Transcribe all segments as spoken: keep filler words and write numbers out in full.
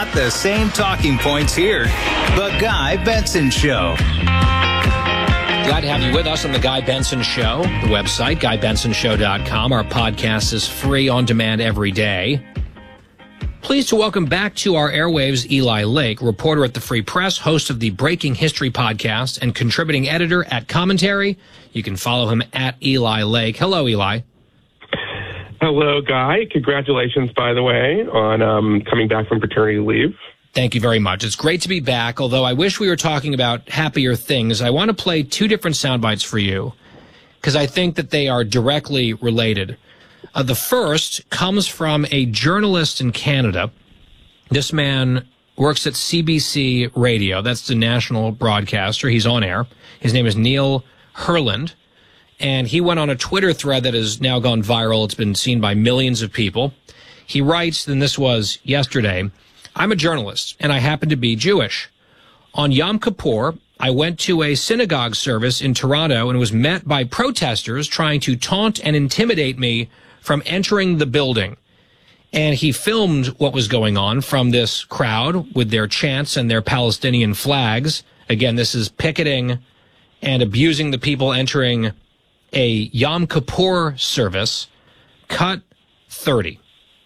got the same talking points here. The Guy Benson Show. Glad to have you with us on The Guy Benson Show. The website, guy benson show dot com. Our podcast is free on demand every day. Pleased to welcome back to our airwaves Eli Lake, reporter at the Free Press, host of the Breaking History podcast, and contributing editor at Commentary. You can follow him at Eli Lake. Hello, Eli. Hello, Guy. Congratulations, by the way, on um, coming back from paternity leave. Thank you very much. It's great to be back, although I wish we were talking about happier things. I want to play two different sound bites for you because I think that they are directly related. Uh, the first comes from a journalist in Canada. This man works at C B C Radio. That's the national broadcaster. He's on air. His name is Neil Herland, and he went on a Twitter thread that has now gone viral. It's been seen by millions of people. He writes, and this was yesterday, I'm a journalist, and I happen to be Jewish. On Yom Kippur, I went to a synagogue service in Toronto and was met by protesters trying to taunt and intimidate me from entering the building. And he filmed what was going on from this crowd with their chants and their Palestinian flags. Again, this is picketing and abusing the people entering a Yom Kippur service. Cut thirty.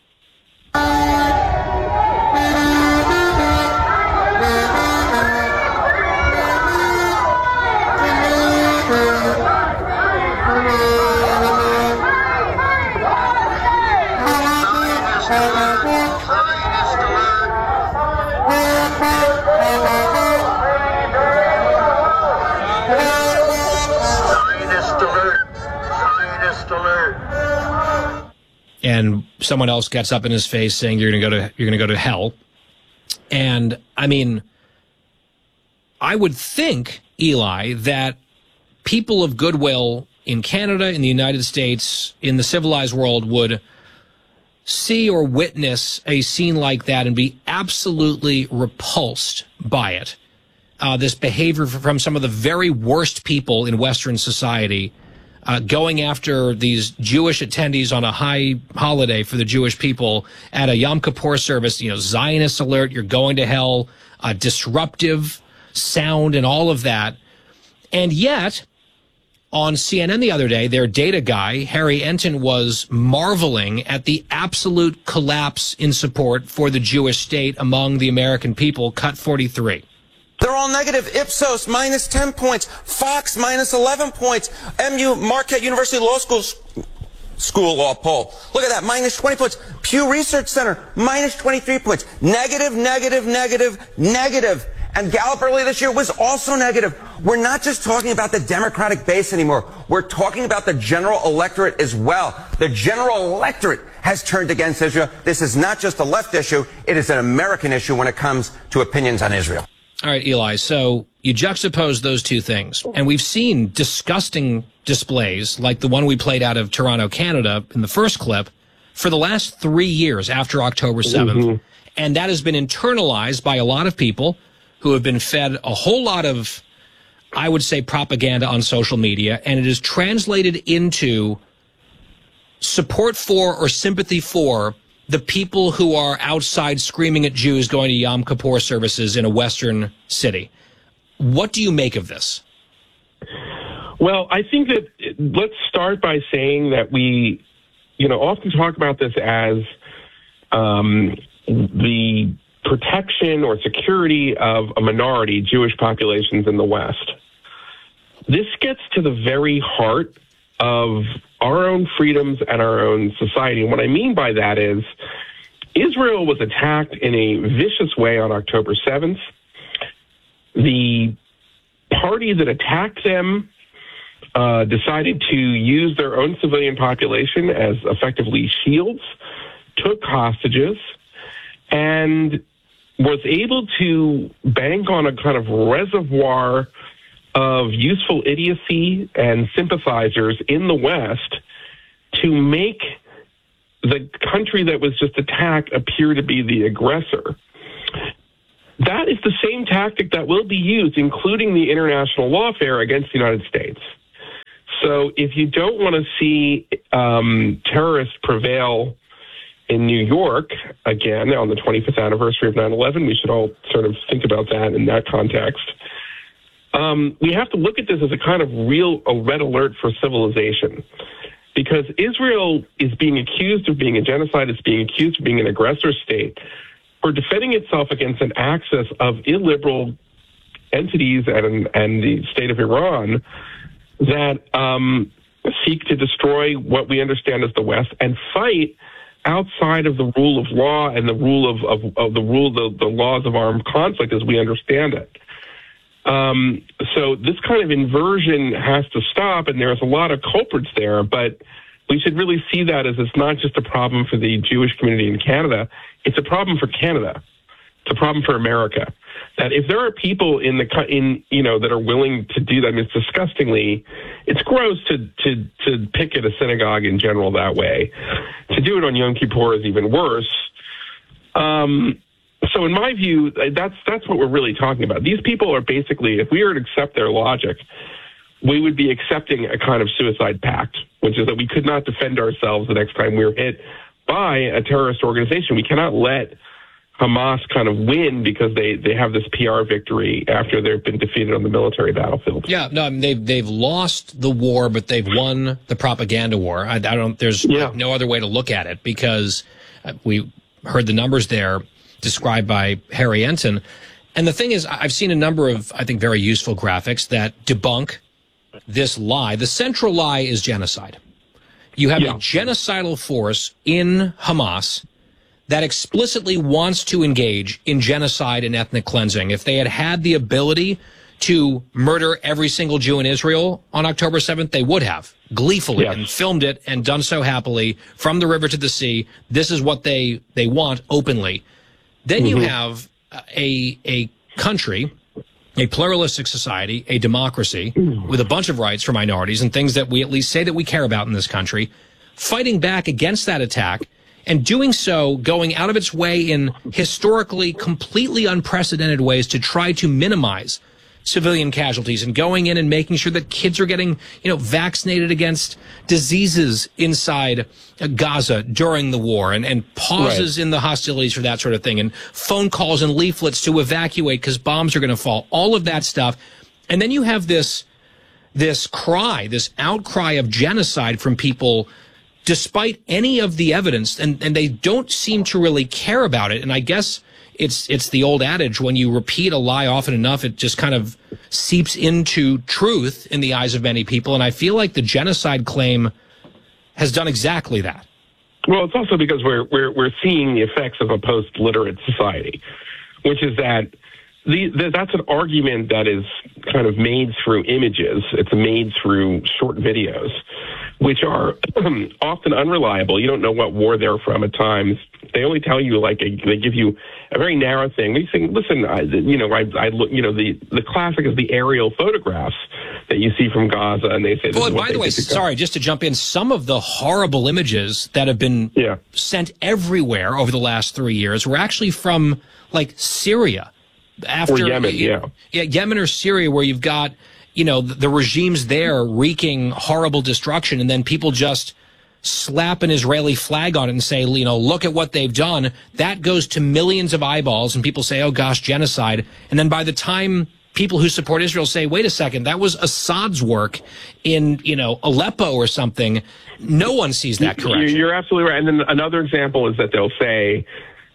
And someone else gets up in his face saying you're going to go to you're going to go to hell. And I mean, I would think, Eli, that people of goodwill in Canada, in the United States, in the civilized world would see or witness a scene like that and be absolutely repulsed by it. Uh, this behavior from some of the very worst people in Western society, uh, going after these Jewish attendees on a high holiday for the Jewish people at a Yom Kippur service, you know, Zionist alert, you're going to hell, uh, disruptive sound and all of that. And yet, on C N N the other day, their data guy, Harry Enton, was marveling at the absolute collapse in support for the Jewish state among the American people. Cut forty-three. They're all negative. Ipsos, minus ten points. Fox, minus eleven points. M U, Marquette University Law School School Law poll. Look at that, minus twenty points. Pew Research Center, minus twenty-three points. Negative, negative, negative, negative. And Gallup earlier this year was also negative. We're not just talking about the Democratic base anymore. We're talking about the general electorate as well. The general electorate has turned against Israel. This is not just a left issue. It is an American issue when it comes to opinions on Israel. All right, Eli, so you juxtapose those two things, and we've seen disgusting displays like the one we played out of Toronto, Canada in the first clip for the last three years after October seventh. Mm-hmm. And that has been internalized by a lot of people who have been fed a whole lot of, I would say, propaganda on social media, and it is translated into support for or sympathy for the people who are outside screaming at Jews going to Yom Kippur services in a Western city. What do you make of this? Well, I think that let's start by saying that we, you know, often talk about this as um, the protection or security of a minority, Jewish populations in the West. This gets to the very heart of our own freedoms and our own society. And what I mean by that is Israel was attacked in a vicious way on October seventh. The party that attacked them uh, decided to use their own civilian population as effectively shields, took hostages, and was able to bank on a kind of reservoir of useful idiocy and sympathizers in the West to make the country that was just attacked appear to be the aggressor. That is the same tactic that will be used, including the international lawfare against the United States. So if you don't want to see um, terrorists prevail in New York, again, on the twenty-fifth anniversary of nine eleven. We should all sort of think about that in that context. Um, we have to look at this as a kind of real a red alert for civilization, because Israel is being accused of being a genocide, it's being accused of being an aggressor state for defending itself against an axis of illiberal entities and, and the state of Iran that um, seek to destroy what we understand as the West and fight outside of the rule of law and the rule of, of, of the rule, the, the laws of armed conflict as we understand it. Um, so this kind of inversion has to stop, and there's a lot of culprits there, but we should really see that as it's not just a problem for the Jewish community in Canada, it's a problem for Canada. It's a problem for America. That if there are people in the in you know that are willing to do that, I mean, it's disgustingly, it's gross to to to picket a synagogue in general that way. To do it on Yom Kippur is even worse. Um, so in my view, that's that's what we're really talking about. These people are basically, if we were to accept their logic, we would be accepting a kind of suicide pact, which is that we could not defend ourselves the next time we were hit by a terrorist organization. We cannot let Hamas kind of win because they, they have this P R victory after they've been defeated on the military battlefield. Yeah, no, I mean, they've they've lost the war, but they've won the propaganda war. I, I don't. There's yeah. no other way to look at it, because we heard the numbers there described by Harry Enton, and the thing is, I've seen a number of, I think, very useful graphics that debunk this lie. The central lie is genocide. You have yeah. a genocidal force in Hamas that explicitly wants to engage in genocide and ethnic cleansing. If they had had the ability to murder every single Jew in Israel on October seventh, they would have gleefully yes. and filmed it and done so happily from the river to the sea. This is what they, they want openly. Then mm-hmm. you have a, a country, a pluralistic society, a democracy with a bunch of rights for minorities and things that we at least say that we care about in this country, fighting back against that attack, and doing so going out of its way in historically completely unprecedented ways to try to minimize civilian casualties, and going in and making sure that kids are getting, you know, vaccinated against diseases inside Gaza during the war, and, and pauses right. in the hostilities for that sort of thing, and phone calls and leaflets to evacuate because bombs are going to fall, all of that stuff. And then you have this, this cry, this outcry of genocide from people despite any of the evidence, and, and they don't seem to really care about it. And I guess it's it's the old adage, when you repeat a lie often enough, it just kind of seeps into truth in the eyes of many people. And I feel like the genocide claim has done exactly that. Well, it's also because we're we're we're seeing the effects of a post-literate society, which is that the, the that's an argument that is kind of made through images. It's made through short videos, which are often unreliable. You don't know what war they're from at times. They only tell you, like, a, they give you a very narrow thing. They say, listen, I, you know, I, I look, you know, the, the classic is the aerial photographs that you see from Gaza, and they say, this well, is what by they the way, sorry, just to jump in, some of the horrible images that have been yeah. sent everywhere over the last three years were actually from, like, Syria. After, or Yemen, you, yeah. Yeah, Yemen or Syria, where you've got, you know, the, the regimes there wreaking horrible destruction, and then people just slap an Israeli flag on it and say, you know, look at what they've done. That goes to millions of eyeballs, and people say, oh gosh, genocide. And then by the time people who support Israel say, wait a second, that was Assad's work in, you know, Aleppo or something, no one sees that correction. You're absolutely right. And then another example is that they'll say,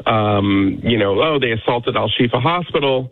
um, you know, oh, they assaulted Al-Shifa Hospital.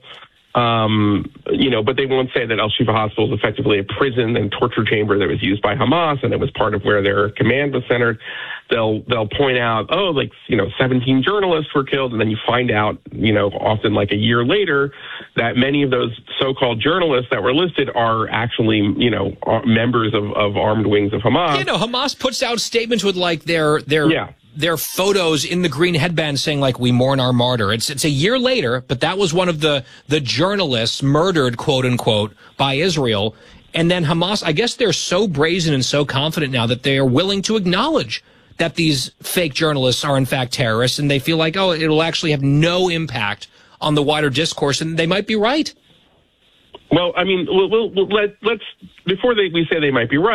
Um, you know, but they won't say that Al-Shifa Hospital is effectively a prison and torture chamber that was used by Hamas, and it was part of where their command was centered. They'll they'll point out, oh, like, you know, seventeen journalists were killed, and then you find out, you know, often like a year later, that many of those so-called journalists that were listed are actually, you know, members of, of armed wings of Hamas. You know, Hamas puts out statements with, like, their their. Yeah. their photos in the green headband saying, like, we mourn our martyr. It's it's a year later, but that was one of the, the journalists murdered, quote unquote, by Israel. And then Hamas, I guess they're so brazen and so confident now that they are willing to acknowledge that these fake journalists are in fact terrorists, and they feel like, oh, it'll actually have no impact on the wider discourse, and they might be right. Well, I mean, we'll, we'll, let, let's, before they, we say they might be right,